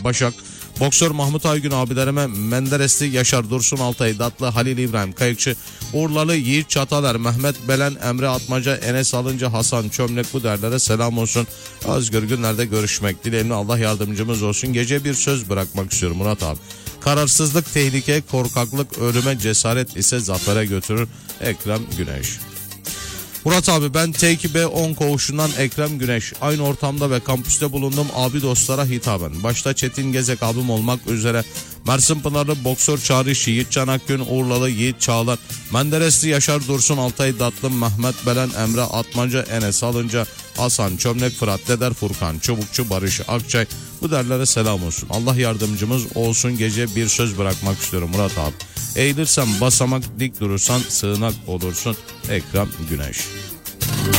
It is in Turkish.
Başak. Boksör Mahmut Aygün abilerime, Menderesli Yaşar Dursun Altay, Datlı Halil İbrahim Kayıkçı, Urlalı Yiğit Çatalar, Mehmet Belen, Emre Atmaca, Enes Alınca, Hasan Çömlek, bu derlere selam olsun. Özgür günlerde görüşmek dileğimle, Allah yardımcımız olsun. Gece bir söz bırakmak istiyorum Murat abi. Kararsızlık tehlike, korkaklık ölüme, cesaret ise zafere götürür. Ekrem Güneş. Murat abi, ben T2B10 koğuşundan Ekrem Güneş. Aynı ortamda ve kampüste bulundum abi dostlara hitaben. Başta Çetin Gezek abim olmak üzere Mersin Pınarlı Boksör Çağrı Yiğit Can Akgün, Urlalı Yiğit Çağlar, Menderesli Yaşar Dursun Altay, Datlı Mehmet Belen, Emre Atmaca, Enes Alınca, Hasan Çömlek, Fırat Deder, Furkan Çubukçu, Barış Akçay, bu derlere selam olsun. Allah yardımcımız olsun. Gece bir söz bırakmak istiyorum Murat abi. Eğilirsen basamak, dik durursan sığınak olursun. Ekrem Güneş.